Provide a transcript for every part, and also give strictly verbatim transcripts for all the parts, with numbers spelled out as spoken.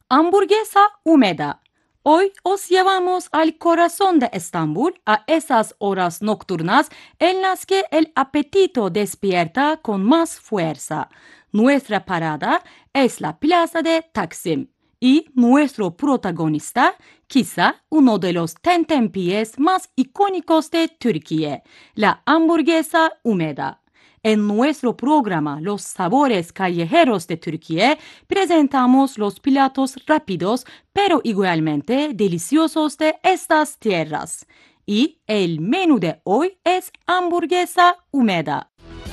Hamburguesa húmeda. Hoy os llevamos al corazón de Estambul, a esas horas nocturnas en las que el apetito despierta con más fuerza. Nuestra parada es la plaza de Taksim y nuestro protagonista, quizá uno de los tentempiés más icónicos de Turquía, la hamburguesa húmeda. En nuestro programa Los Sabores Callejeros de Turquía presentamos los platos rápidos pero igualmente deliciosos de estas tierras. Y el menú de hoy es hamburguesa húmeda.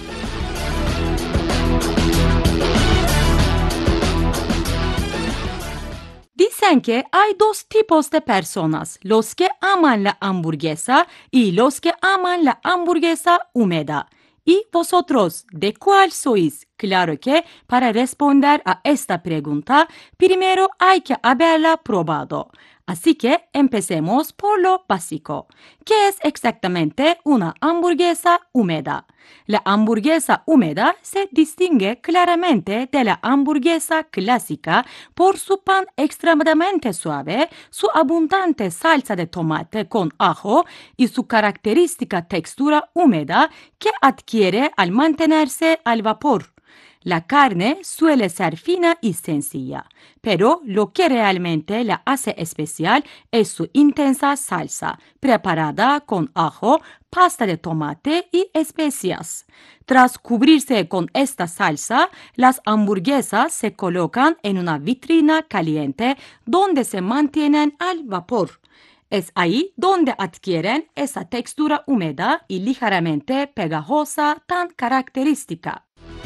Dicen que hay dos tipos de personas, los que aman la hamburguesa y los que aman la hamburguesa húmeda. ¿Y vosotros, de cuál sois? Claro que para responder a esta pregunta, primero hay que haberla probado. Así que empecemos por lo básico. ¿Qué es exactamente una hamburguesa húmeda? La hamburguesa húmeda se distingue claramente de la hamburguesa clásica por su pan extremadamente suave, su abundante salsa de tomate con ajo y su característica textura húmeda que adquiere al mantenerse al vapor. La carne suele ser fina y sencilla, pero lo que realmente la hace especial es su intensa salsa, preparada con ajo, pasta de tomate y especias. Tras cubrirse con esta salsa, las hamburguesas se colocan en una vitrina caliente donde se mantienen al vapor. Es ahí donde adquieren esa textura húmeda y ligeramente pegajosa tan característica.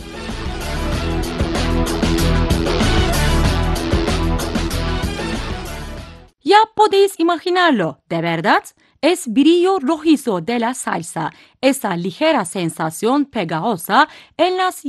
Ya podéis imaginarlo, ¿de verdad? Es brillo rojizo de la salsa, esa ligera sensación pegajosa en las